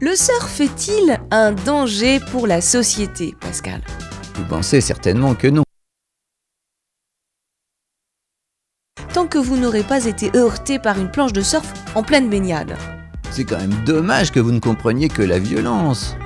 Le surf est-il un danger pour la société, Pascal? Vous pensez certainement que non. Tant que vous n'aurez pas été heurté par une planche de surf en pleine baignade. C'est quand même dommage que vous ne compreniez que la violence.